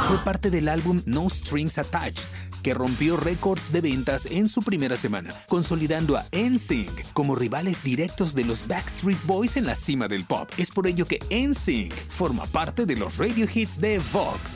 fue parte del álbum No Strings Attached, que rompió récords de ventas en su primera semana, consolidando a NSYNC como rivales directos de los Backstreet Boys en la cima del pop. Es por ello que NSYNC forma parte de los Radio Hits de Vox.